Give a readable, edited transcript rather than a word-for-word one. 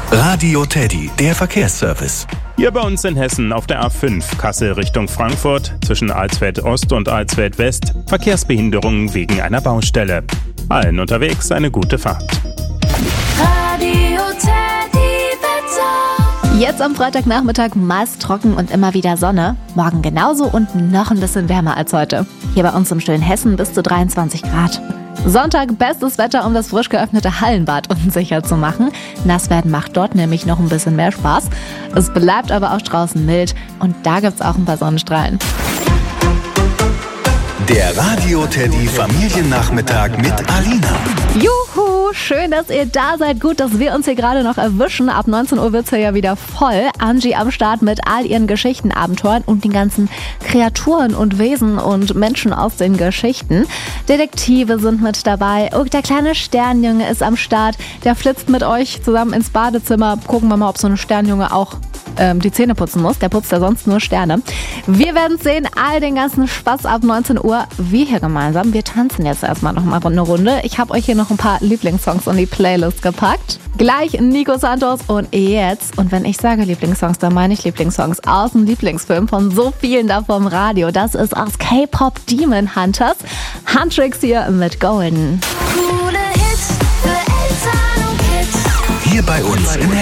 Radio Teddy, der Verkehrsservice. Hier bei uns in Hessen auf der A5 Kassel Richtung Frankfurt zwischen Alsfeld Ost und Alsfeld West Verkehrsbehinderungen wegen einer Baustelle. Allen unterwegs eine gute Fahrt. Radio Teddy Wetter. Jetzt am Freitagnachmittag meist trocken und immer wieder Sonne. Morgen genauso und noch ein bisschen wärmer als heute. Hier bei uns im schönen Hessen bis zu 23 Grad. Sonntag bestes Wetter, um das frisch geöffnete Hallenbad unsicher zu machen. Nass werden macht dort nämlich noch ein bisschen mehr Spaß. Es bleibt aber auch draußen mild und da gibt's auch ein paar Sonnenstrahlen. Der Radio Teddy Familiennachmittag mit Alina. Juhu, schön, dass ihr da seid. Gut, dass wir uns hier gerade noch erwischen. Ab 19 Uhr wird's ja wieder voll. Angie am Start mit all ihren Geschichtenabenteuern und den ganzen Kreaturen und Wesen und Menschen aus den Geschichten. Detektive sind mit dabei. Oh, der kleine Sternjunge ist am Start. Der flitzt mit euch zusammen ins Badezimmer. Gucken wir mal, ob so ein Sternjunge auch die Zähne putzen muss. Der putzt ja sonst nur Sterne. Wir werden sehen, all den ganzen Spaß ab 19 Uhr. Wir hier gemeinsam. Wir tanzen jetzt erstmal noch mal eine Runde. Ich habe euch hier noch ein paar Lieblingssongs in die Playlist gepackt. Gleich Nico Santos und jetzt. Und wenn ich sage Lieblingssongs, dann meine ich Lieblingssongs aus dem Lieblingsfilm von so vielen da vom Radio. Das ist aus K-Pop Demon Hunters. Huntrix hier mit Golden. Coole Hits für Eltern und Kids. Hier bei uns in